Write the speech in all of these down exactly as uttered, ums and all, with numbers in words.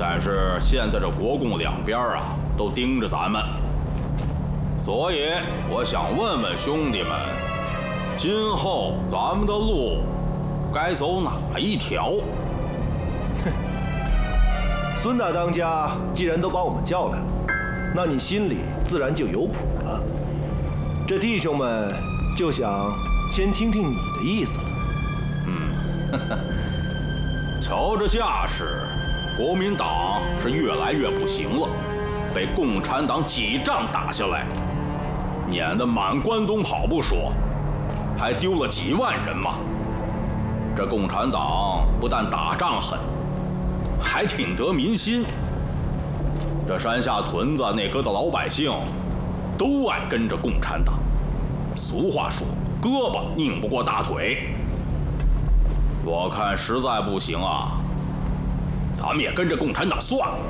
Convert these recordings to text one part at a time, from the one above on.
但是现在这国共两边啊，都盯着咱们，所以我想问问兄弟们，今后咱们的路该走哪一条？ 哼，孙大当家既然都把我们叫来了，那你心里自然就有谱了。这弟兄们就想先听听你的意思了。 嗯，瞧这架势，国民党是越来越不行了，被共产党几仗打下来，撵得满关东跑不说，还丢了几万人马。这共产党不但打仗狠，还挺得民心。这山下屯子那疙瘩老百姓都爱跟着共产党。俗话说，胳膊拧不过大腿。我看实在不行啊，咱们也跟着共产党算了。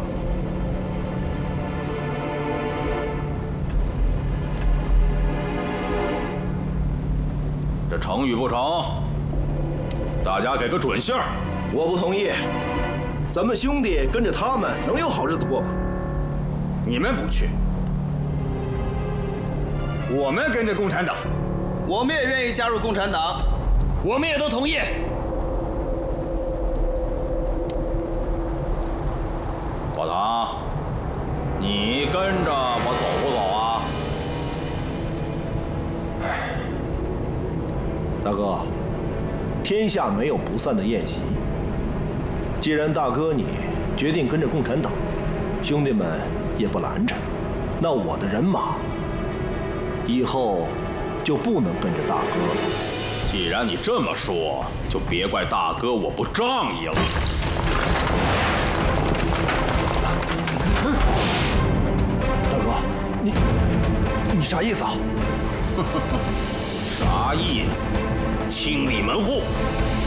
这成与不成？大家给个准信儿。 我不同意，咱们兄弟跟着他们能有好日子过吗？ 你们不去，我们跟着共产党， 我们也愿意加入共产党， 我们也都同意。 宝堂，你跟着我走不走啊？ 大哥，天下没有不散的宴席。既然大哥你决定跟着共产党，兄弟们也不拦着，那我的人马以后就不能跟着大哥了。 既然你这么说，就别怪大哥我不仗义了。 大哥，你你啥意思啊？ 啥意思？清理门户。